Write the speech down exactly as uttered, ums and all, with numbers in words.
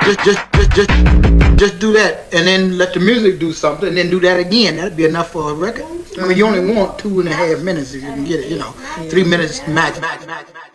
just, just, just, just, just do that, and then let the music do something, and then do that again. That'd be enough for a record. I mean, you only want two and a half minutes if you can get it. You know, three minutes max, max, max, max.